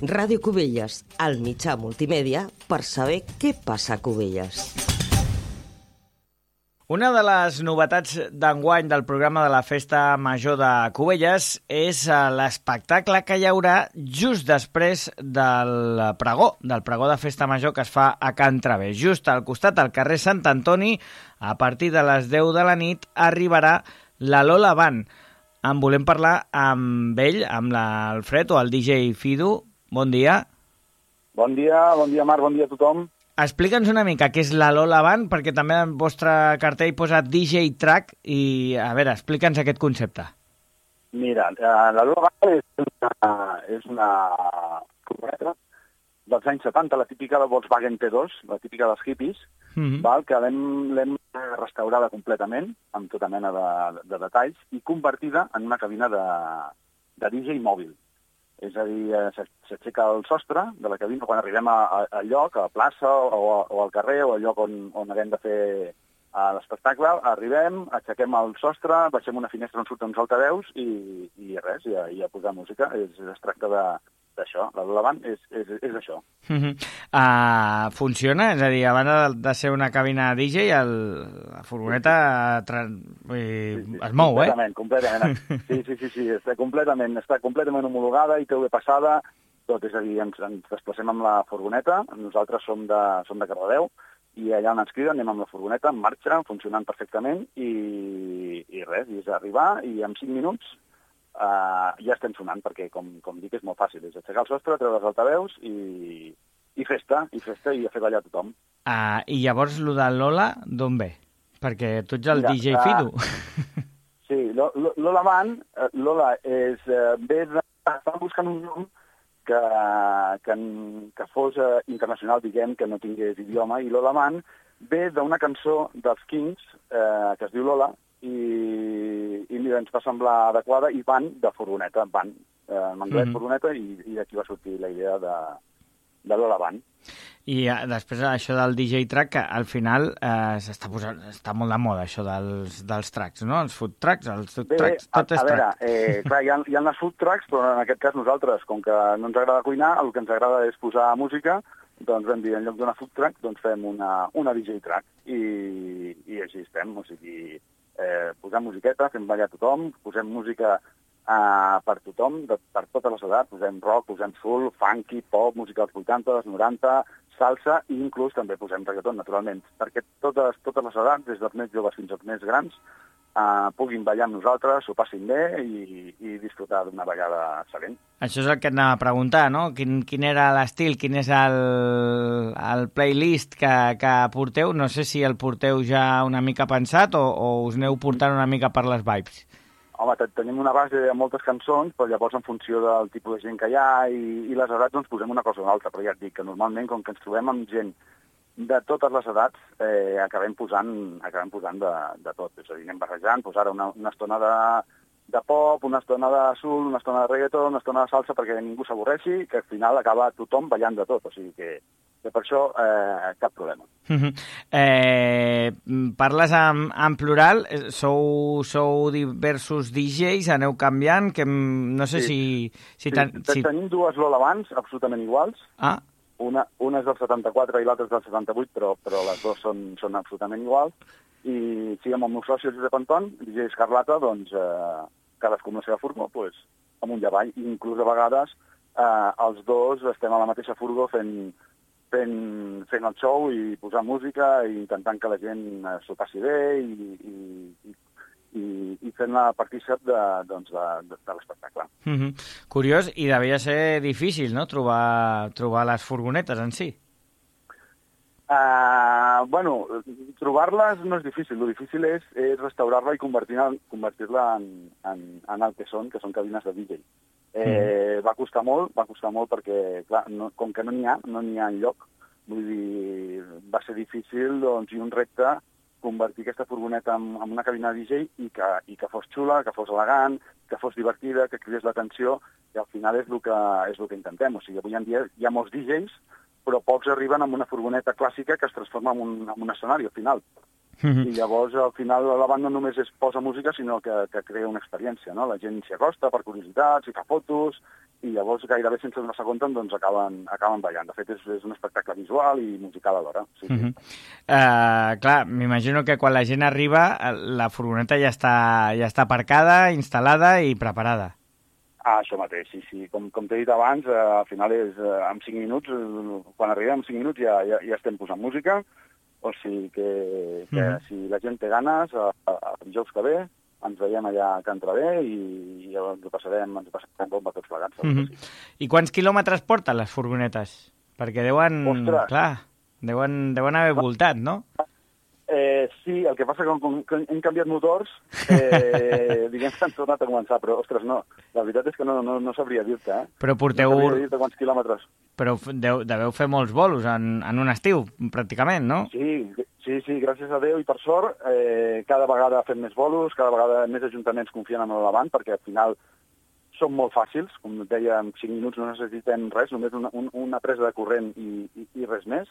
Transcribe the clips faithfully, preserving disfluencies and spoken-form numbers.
Ràdio Cubelles, el mitjà multimèdia per saber què passa a Cubelles. Una de les novetats d'enguany del programa de la Festa Major de Cubelles és l'espectacle que hi haurà just després del pregó, del pregó de Festa Major que es fa a Can Través. Just al costat, al carrer Sant Antoni, a partir de les deu de la nit, arribarà la Lola Band. En volem parlar amb ell, amb l'Alfred o el D J Fido. Bon dia. Bon dia, bon dia Marc, bon dia a tothom. Explica'ns una mica què és la Lola Band, perquè també en vostre cartell posa D J Track i, a veure, explica'ns aquest concepte. Mira, la Lola Band és una, és una furgoneta dels anys setanta, la típica de Volkswagen T dos, la típica dels hippies, mm-hmm. val, que l'hem restaurada completament, amb tota mena de, de detalls, i convertida en una cabina de, de D J mòbil. És a dir, s'aixeca el sostre de la cabina quan arribem al lloc, a la plaça o, o al carrer o al lloc on, on haguem de fer l'espectacle. Arribem, aixequem el sostre, baixem una finestra on surten uns altaveus i, i res, i a, i a posar música. És, es tracta d'això. La Lola Band és, és, és això. Uh-huh. uh, funciona? És a dir, a banda de ser una cabina D J, el, la furgoneta tra... sí, sí, es mou, completament, eh? Completament, sí, sí, sí, sí, està completament, està completament homologada i té bé passada, tot, és a dir, ens, ens desplacem amb la furgoneta, nosaltres som de, som de Cardedeu, i allà on ens criden anem amb la furgoneta, en marxa, funcionant perfectament, i, i res, i és arribar, i en cinc minuts Uh, ja estem sonant, perquè, com, com dic, és molt fàcil. És aixecar el sostre, treure els altaveus i, i festa, i festa, i a fer ballar tothom. Uh, I llavors, lo de Lola, d'on ve? Perquè tu ets el Mira, D J Fido. Uh, sí, Lola Band, Lola és... Uh, ve de... Estàvem buscant un nom que, que, que fos uh, internacional, diguem, que no tingués idioma, i Lola Band ve d'una cançó dels Kings, uh, que es diu Lola, i, i mira, ens va semblar adequada, i van de furgoneta, van, eh, en anglès mm-hmm. furgoneta, i, i d'aquí va sortir la idea de, de Lola Band. I eh, després això del D J Track, que al final eh, s'està posant, està molt de moda, això dels, dels tracks, no? Els food tracks, els food Bé, tracks, tot a, és a veure, track. Eh, clar, hi ha, hi ha les food tracks, però en aquest cas nosaltres, com que no ens agrada cuinar, el que ens agrada és posar música, doncs vam dir, en lloc d'una food track, doncs fem una, una D J track, i, i així estem, o sigui... Eh, posem musiqueta, fem ballar tothom, posem música eh, per tothom, de, per totes les edats, posem rock, posem soul, funky, pop, música dels vuitanta, dels noranta, salsa, i inclús també posem reggaeton, naturalment, perquè totes, totes les edats, des dels més joves fins als més grans, eh, puguin ballar amb nosaltres, s'ho passin bé i, i disfrutar d'una ballada excel·lent. Això és el que et anava a preguntar, no? Quin, quin era l'estil, quin és el, el playlist que, que porteu? No sé si el porteu ja una mica pensat o, o us aneu portant una mica per les vibes. Home, tenim una base de moltes cançons, però llavors en funció del tipus de gent que hi ha i, i les edats doncs posem una cosa o una altra, però ja et dic que normalment com que ens trobem amb gent de totes les edats, eh, acabem posant, acabem posant de, de tot. És a dir, anem barrejant, doncs ara una, una estona de, de pop, una estona de soul, una estona de reggaeton, una estona de salsa, perquè ningú s'avorreixi, que al final acaba tothom ballant de tot. O sigui que, que per això eh, cap problema. Uh-huh. Eh, parles en, en plural, sou, sou diversos D Js, aneu canviant, que no sé sí. si... si, sí. tan, si... Tenim dues Lola Bands absolutament iguals. Ah. Una, una és del setanta-quatre i l'altra és del setanta-vuit, però, però les dues són, són absolutament iguals. I sí, amb el meu soci Josep Anton, D J Escarlata, doncs eh, cadascú amb la seva furgo, doncs, amunt i avall. I inclús a vegades eh, els dos estem a la mateixa furgo fent, fent, fent el show i posant música i intentant que la gent eh, s'ho passi bé i, i, i i, i fent-la partícip de, doncs, de, de, de l'espectacle. Mm-hmm. Curiós, i devia ser difícil, no?, trobar, trobar les furgonetes en si. Uh, bueno, trobar-les no és difícil, el difícil és, és restaurar-la i convertir-la convertir en, en, en el que són, que són cabines de D J. Eh, mm. Va costar molt, va costar molt perquè, clar, no, com que no n'hi ha, no n'hi ha enlloc, vull dir, va ser difícil, doncs, i un repte convertir aquesta furgoneta en, en una cabina de D J i que, i que fos xula, que fos elegant, que fos divertida, que cridés l'atenció, i al final és el que, és el que intentem. O sigui, avui en dia hi ha molts D Js, però pocs arriben amb una furgoneta clàssica que es transforma en un, en un escenari al final. Mm-hmm. I llavors, al final, la banda no només es posa música, sinó que, que crea una experiència, no? La gent s'hi acosta per curiositat, s'hi fa fotos, i llavors gairebé sense donar-se compte doncs acaben, acaben ballant. De fet, és, és un espectacle visual i musical alhora. Sí, sí. Mm-hmm. uh, clar, m'imagino que quan la gent arriba, la furgoneta ja està, ja està aparcada, instal·lada i preparada. Ah, això mateix, sí, sí. Com, com t'he dit abans, eh, al final és eh, en cinc minuts, eh, quan arribem en cinc minuts ja, ja, ja estem posant música. O sigui que, que mm. si la gent té ganes, el dijous que ve ens veiem allà a Can Traver i, i ens ho passarem, ens ho passarem bomba tots plegats. Mm -hmm. Sí. I quants quilòmetres porten les furgonetes? Perquè deuen, Ostres. clar, deuen, deuen haver voltat, no? Eh, sí, el que passa que com que hem canviat motors, eh, diguem que han tornat a començar, però, ostres, no, la veritat és que no, no, no sabria dir-te, eh? Però porteu... No sabria dir-te quants quilòmetres. Però deu, deveu fer molts bolos en, en un estiu, pràcticament, no? Sí, sí, sí, gràcies a Déu i per sort, eh, cada vegada fem més bolos, cada vegada més ajuntaments confien en l'Avant, perquè al final són molt fàcils, com et deia, en cinc minuts no necessitem res, només una, un, una presa de corrent i, i, i res més,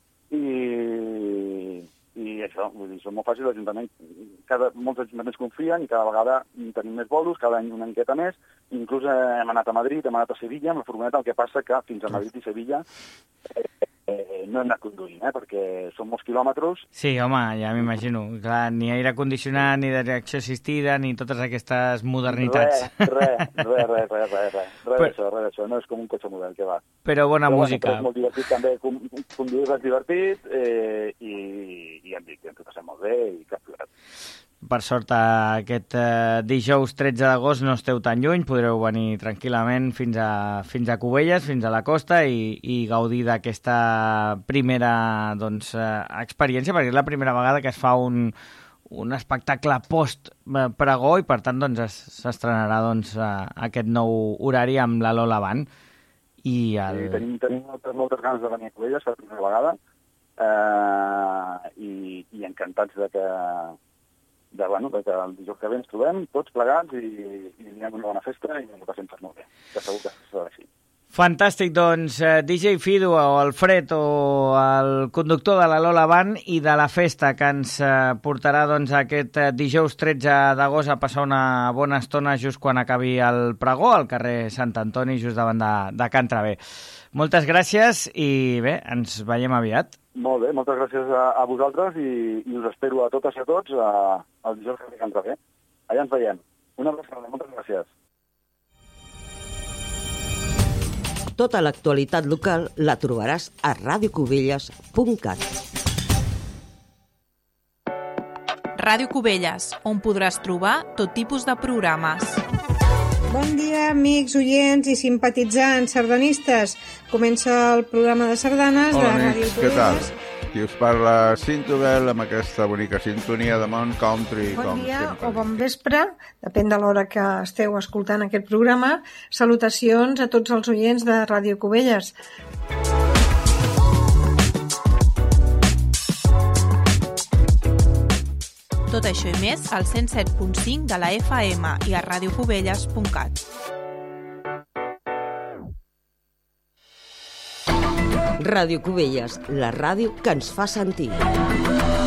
i... I això, vull dir, són molt fàcils, l'Ajuntament, cada, molts ajuntaments confien i cada vegada tenim més bolos, cada any una enqueta més, inclús hem anat a Madrid, hem anat a Sevilla amb la furgoneta, el que passa que fins a Madrid i Sevilla eh, eh, no hem anat conduint, eh, perquè són molts quilòmetres. Sí, home, ja m'imagino. Clar, ni aire condicionat, ni direcció assistida, ni totes aquestes modernitats. Res, res, res, res, res, res, res, res d'això, res d'això, no és com un cotxe model, que va. Però bona però, música. Bueno, però és molt divertit també, conduir és divertit, eh, i, i ja em dic, ens ho passem molt bé i cap problema. Per sort, aquest eh, dijous tretze d'agost no esteu tan lluny, podreu venir tranquil·lament fins a, fins a Cubelles, fins a la costa i, i gaudir d'aquesta primera doncs, eh, experiència, perquè és la primera vegada que es fa un, un espectacle post-pregó i per tant doncs, s'estrenarà doncs, aquest nou horari amb la Lola Band. I el... Sí, tenim, tenim moltes, moltes ganes de venir a Cubelles per primera vegada eh, i, i encantats de que de, bueno, de que el dijous que ve ens trobem tots plegats i, i anirem una bona festa i ens ho passem tot molt bé, que segur que serà així. Fantàstic, doncs, eh, D J Fido o el Fred o el conductor de la Lola Band i de la festa que ens eh, portarà doncs, aquest eh, dijous tretze d'agost a passar una bona estona just quan acabi el pregó al carrer Sant Antoni, just davant de, de Can Traver. Moltes gràcies i bé, ens veiem aviat. Molt bé, moltes gràcies a, a vosaltres i, i us espero a totes i a tots a, al dijous que ve Can Traver. Allà ens veiem. Una abraçada, moltes gràcies. Tota l'actualitat local la trobaràs a radio cubelles punt cat. Ràdio Cubelles, on podràs trobar tot tipus de programes. Bon dia, amics, oients i simpatitzants sardanistes. Comença el programa de sardanes Hola, de amics, Ràdio Cubelles. què tal? Qui us parla, Cintobel, amb aquesta bonica sintonia de Mont Country. Bon com dia sempre. o bon vespre, depèn de l'hora que esteu escoltant aquest programa. Salutacions a tots els oients de Ràdio Cubelles. Tot això i més al cent set punt cinc de la F M i a radio cubelles punt cat. Ràdio Cubelles, la ràdio que ens fa sentir.